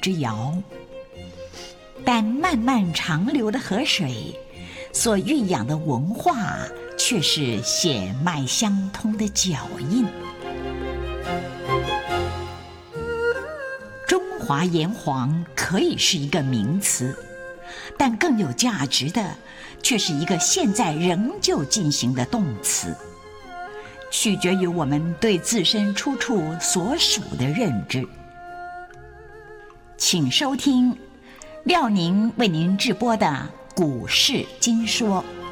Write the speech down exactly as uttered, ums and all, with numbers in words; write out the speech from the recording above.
之遥。但漫漫长流的河水所蕴养的文化，却是血脉相通的脚印。中华炎黄可以是一个名词，但更有价值的却是一个现在仍旧进行的动词，取决于我们对自身出处所属的认知。请收听廖宁为您直播的《股市今说》。